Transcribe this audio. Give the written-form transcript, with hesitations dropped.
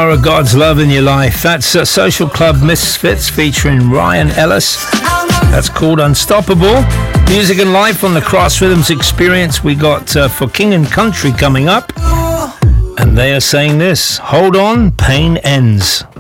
Power of God's Love in Your Life. That's Social Club Misfits featuring Ryan Ellis. That's called Unstoppable. Music and Life on the Cross Rhythms Experience. We got For King and Country coming up. And they are saying this: hold on, pain ends.